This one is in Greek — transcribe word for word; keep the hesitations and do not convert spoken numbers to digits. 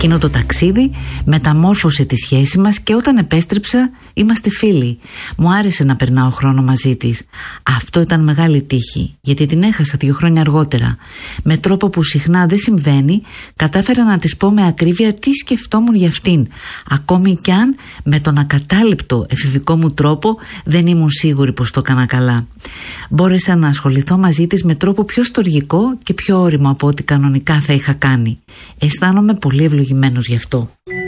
Εκείνο το ταξίδι μεταμόρφωσε τη σχέση μας και όταν επέστρεψα είμαστε φίλοι. Μου άρεσε να περνάω χρόνο μαζί της. Αυτό ήταν μεγάλη τύχη, γιατί την έχασα δύο χρόνια αργότερα. Με τρόπο που συχνά δεν συμβαίνει, κατάφερα να της πω με ακρίβεια τι σκεφτόμουν για αυτήν, ακόμη κι αν με τον ακατάληπτο εφηβικό μου τρόπο δεν ήμουν σίγουρη πως το έκανα καλά. Μπόρεσα να ασχοληθώ μαζί της με τρόπο πιο στοργικό και πιο ώριμο από ό,τι κανονικά θα είχα κάνει. Αισθάνομαι πολύ ευλογημένος γι' αυτό.